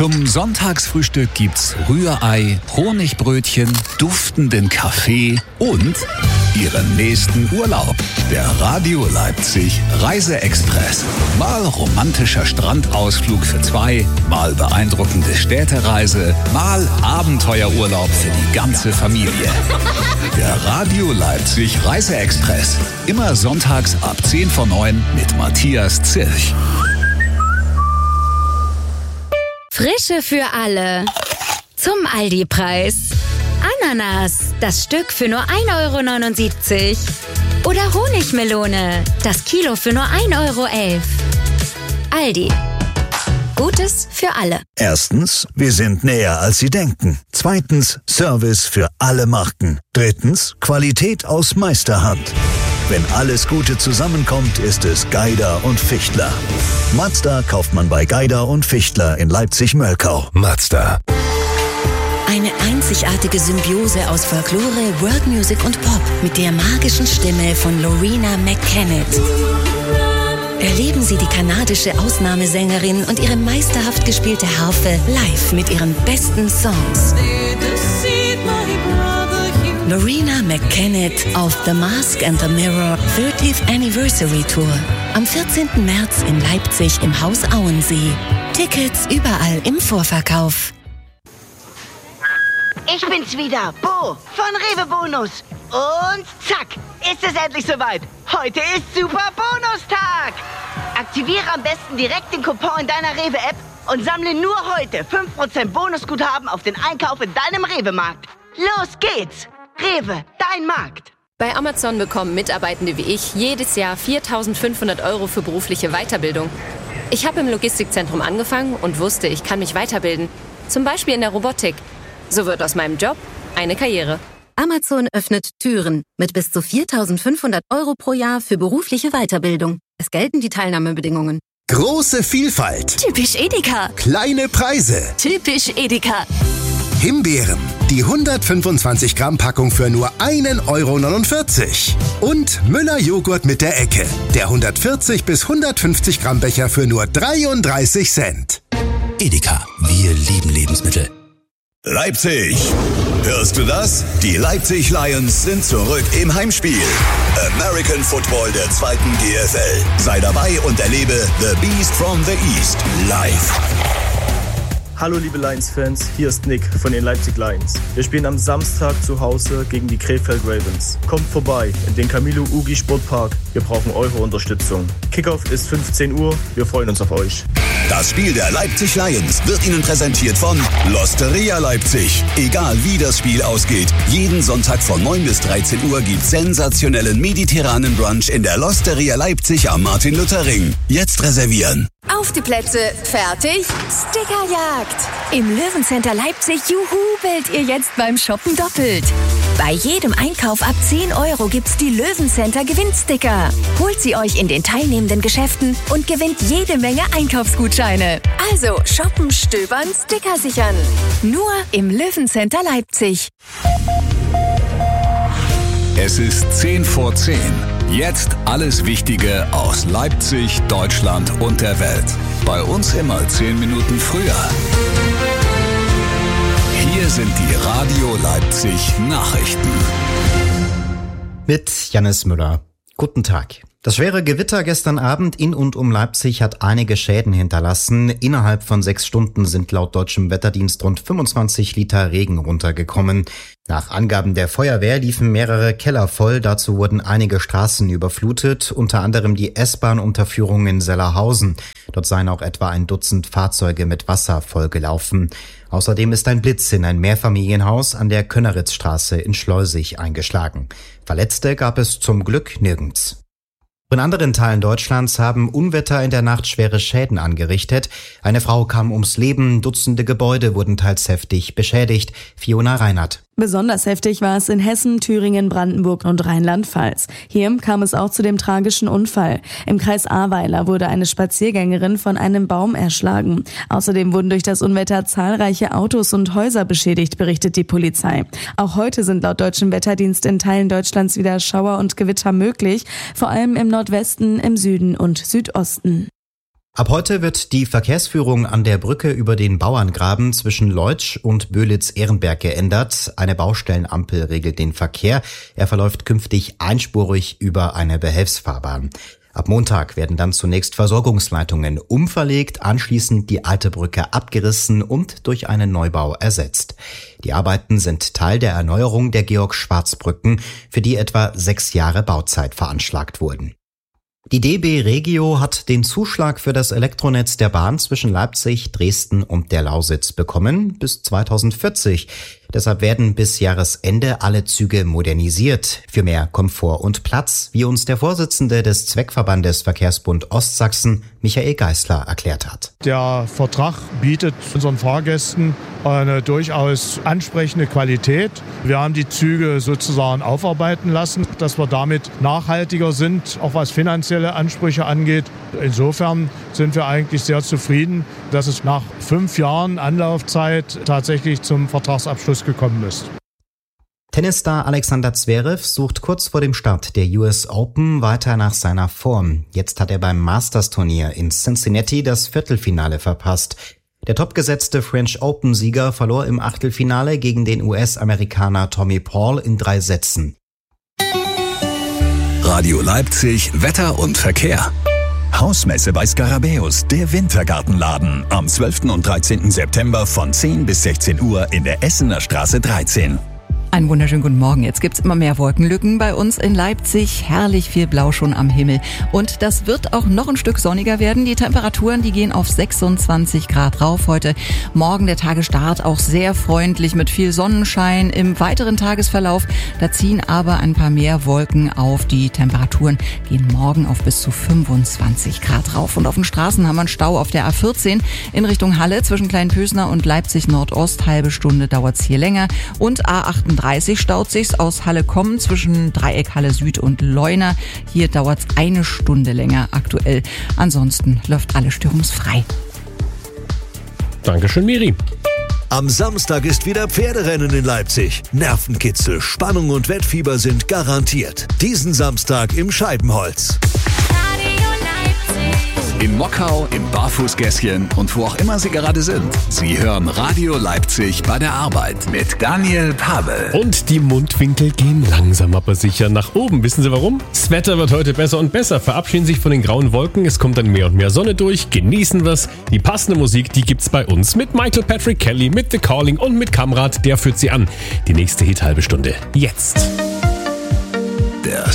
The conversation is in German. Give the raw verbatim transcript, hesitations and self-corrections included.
Zum Sonntagsfrühstück gibt's Rührei, Honigbrötchen, duftenden Kaffee und Ihren nächsten Urlaub. Der Radio Leipzig Reiseexpress. Mal romantischer Strandausflug für zwei, mal beeindruckende Städtereise, mal Abenteuerurlaub für die ganze Familie. Der Radio Leipzig Reiseexpress. Immer sonntags ab zehn vor neun mit Matthias Zilch. Frische für alle. Zum Aldi-Preis. Ananas, das Stück für nur ein Euro neunundsiebzig. Oder Honigmelone, das Kilo für nur ein Euro elf. Aldi. Gutes für alle. Erstens, wir sind näher als Sie denken. Zweitens, Service für alle Marken. Drittens, Qualität aus Meisterhand. Wenn alles Gute zusammenkommt, ist es Geider und Fichtler. Mazda kauft man bei Geider und Fichtler in Leipzig-Mölkau. Mazda. Eine einzigartige Symbiose aus Folklore, World Music und Pop mit der magischen Stimme von Loreena McKennitt. Erleben Sie die kanadische Ausnahmesängerin und ihre meisterhaft gespielte Harfe live mit ihren besten Songs. Loreena McKennitt auf The Mask and the Mirror thirtieth Anniversary Tour. Am vierzehnten März in Leipzig im Haus Auensee. Tickets überall im Vorverkauf. Ich bin's wieder, Bo von Rewe Bonus. Und zack, ist es endlich soweit. Heute ist Super Bonustag. Aktiviere am besten direkt den Coupon in deiner Rewe-App und sammle nur heute fünf Prozent Bonusguthaben auf den Einkauf in deinem Rewe-Markt. Los geht's! Rewe, dein Markt. Bei Amazon bekommen Mitarbeitende wie ich jedes Jahr viertausendfünfhundert Euro für berufliche Weiterbildung. Ich habe im Logistikzentrum angefangen und wusste, ich kann mich weiterbilden. Zum Beispiel in der Robotik. So wird aus meinem Job eine Karriere. Amazon öffnet Türen mit bis zu viertausendfünfhundert Euro pro Jahr für berufliche Weiterbildung. Es gelten die Teilnahmebedingungen. Große Vielfalt. Typisch Edeka. Kleine Preise. Typisch Edeka. Himbeeren. Die hundertfünfundzwanzig Gramm Packung für nur ein Euro neunundvierzig. Und Müller Joghurt mit der Ecke. Der hundertvierzig bis hundertfünfzig Gramm Becher für nur dreiunddreißig Cent. Edeka. Wir lieben Lebensmittel. Leipzig. Hörst du das? Die Leipzig Lions sind zurück im Heimspiel. American Football der zweiten G F L. Sei dabei und erlebe The Beast from the East live. Hallo liebe Lions-Fans, hier ist Nick von den Leipzig Lions. Wir spielen am Samstag zu Hause gegen die Krefeld Ravens. Kommt vorbei in den Camilo Ugi Sportpark. Wir brauchen eure Unterstützung. Kickoff ist fünfzehn Uhr. Wir freuen uns auf euch. Das Spiel der Leipzig Lions wird Ihnen präsentiert von L'Osteria Leipzig. Egal wie das Spiel ausgeht, jeden Sonntag von neun bis dreizehn Uhr gibt's sensationellen mediterranen Brunch in der L'Osteria Leipzig am Martin-Luther-Ring. Jetzt reservieren. Auf die Plätze, fertig, Stickerjagd. Im Löwencenter Leipzig juhubelt ihr jetzt beim Shoppen doppelt. Bei jedem Einkauf ab zehn Euro gibt's die Löwencenter Gewinnsticker. Holt sie euch in den teilnehmenden Geschäften und gewinnt jede Menge Einkaufsgutscheine. Also shoppen, stöbern, Sticker sichern. Nur im Löwencenter Leipzig. Es ist zehn vor zehn. Jetzt alles Wichtige aus Leipzig, Deutschland und der Welt. Bei uns immer zehn Minuten früher. Hier sind die Radio Leipzig Nachrichten. Mit Jannis Müller. Guten Tag. Das schwere Gewitter gestern Abend in und um Leipzig hat einige Schäden hinterlassen. Innerhalb von sechs Stunden sind laut deutschem Wetterdienst rund fünfundzwanzig Liter Regen runtergekommen. Nach Angaben der Feuerwehr liefen mehrere Keller voll. Dazu wurden einige Straßen überflutet, unter anderem die S-Bahn-Unterführung in Sellerhausen. Dort seien auch etwa ein Dutzend Fahrzeuge mit Wasser vollgelaufen. Außerdem ist ein Blitz in ein Mehrfamilienhaus an der Könneritzstraße in Schleusig eingeschlagen. Verletzte gab es zum Glück nirgends. In anderen Teilen Deutschlands haben Unwetter in der Nacht schwere Schäden angerichtet. Eine Frau kam ums Leben, Dutzende Gebäude wurden teils heftig beschädigt. Fiona Reinhardt. Besonders heftig war es in Hessen, Thüringen, Brandenburg und Rheinland-Pfalz. Hier kam es auch zu dem tragischen Unfall. Im Kreis Ahrweiler wurde eine Spaziergängerin von einem Baum erschlagen. Außerdem wurden durch das Unwetter zahlreiche Autos und Häuser beschädigt, berichtet die Polizei. Auch heute sind laut deutschem Wetterdienst in Teilen Deutschlands wieder Schauer und Gewitter möglich, vor allem im Nordwesten, im Süden und Südosten. Ab heute wird die Verkehrsführung an der Brücke über den Bauerngraben zwischen Leutsch und Böhlitz-Ehrenberg geändert. Eine Baustellenampel regelt den Verkehr. Er verläuft künftig einspurig über eine Behelfsfahrbahn. Ab Montag werden dann zunächst Versorgungsleitungen umverlegt, anschließend die alte Brücke abgerissen und durch einen Neubau ersetzt. Die Arbeiten sind Teil der Erneuerung der Georg-Schwarz-Brücken, für die etwa sechs Jahre Bauzeit veranschlagt wurden. Die D B Regio hat den Zuschlag für das Elektronetz der Bahn zwischen Leipzig, Dresden und der Lausitz bekommen bis zweitausendvierzig. Deshalb werden bis Jahresende alle Züge modernisiert für mehr Komfort und Platz, wie uns der Vorsitzende des Zweckverbandes Verkehrsbund Ostsachsen, Michael Geisler, erklärt hat. Der Vertrag bietet unseren Fahrgästen eine durchaus ansprechende Qualität. Wir haben die Züge sozusagen aufarbeiten lassen, dass wir damit nachhaltiger sind, auch was finanzielle Ansprüche angeht. Insofern sind wir eigentlich sehr zufrieden, dass es nach fünf Jahren Anlaufzeit tatsächlich zum Vertragsabschluss gekommen ist. Tennisstar Alexander Zverev sucht kurz vor dem Start der U S Open weiter nach seiner Form. Jetzt hat er beim Masters-Turnier in Cincinnati das Viertelfinale verpasst. Der topgesetzte French Open-Sieger verlor im Achtelfinale gegen den U S-Amerikaner Tommy Paul in drei Sätzen. Radio Leipzig, Wetter und Verkehr. Hausmesse bei Skarabäus, der Wintergartenladen. Am zwölften und dreizehnten September von zehn bis sechzehn Uhr in der Essener Straße dreizehn. Einen wunderschönen guten Morgen. Jetzt gibt's immer mehr Wolkenlücken bei uns in Leipzig. Herrlich viel Blau schon am Himmel. Und das wird auch noch ein Stück sonniger werden. Die Temperaturen, die gehen auf sechsundzwanzig Grad rauf heute. Morgen der Tagesstart auch sehr freundlich mit viel Sonnenschein. Im weiteren Tagesverlauf, da ziehen aber ein paar mehr Wolken auf. Die Temperaturen gehen morgen auf bis zu fünfundzwanzig Grad rauf. Und auf den Straßen haben wir einen Stau auf der A vierzehn in Richtung Halle zwischen Kleinpösner und Leipzig Nordost. Halbe Stunde dauert's hier länger. Und A achtunddreißig staut sich's aus Halle kommen zwischen Dreieck Halle Süd und Leuna. Hier dauert's eine Stunde länger aktuell. Ansonsten läuft alles störungsfrei. Dankeschön, Miri. Am Samstag ist wieder Pferderennen in Leipzig. Nervenkitzel, Spannung und Wettfieber sind garantiert. Diesen Samstag im Scheibenholz. In Mockau, im Barfußgässchen und wo auch immer Sie gerade sind. Sie hören Radio Leipzig bei der Arbeit mit Daniel Pavel. Und die Mundwinkel gehen langsam aber sicher nach oben. Wissen Sie warum? Das Wetter wird heute besser und besser. Verabschieden sich von den grauen Wolken. Es kommt dann mehr und mehr Sonne durch. Genießen wir's. Die passende Musik, die gibt's bei uns mit Michael Patrick Kelly, mit The Calling und mit Kamrat. Der führt Sie an. Die nächste Hit-Halbe Stunde. Jetzt. Der